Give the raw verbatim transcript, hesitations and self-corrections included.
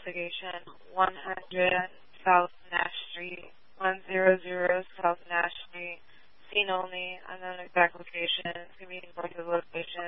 investigation, one hundred South Nash Street, one hundred South Nash Street, seen only, unknown exact location, convenient both of the location,